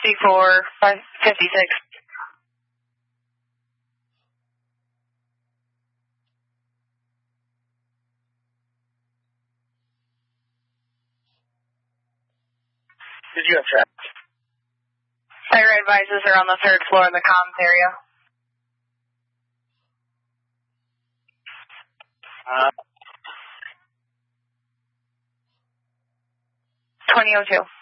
5456. Did you have traffic? Fire advisors are on the 3rd floor in the comms area. 2002.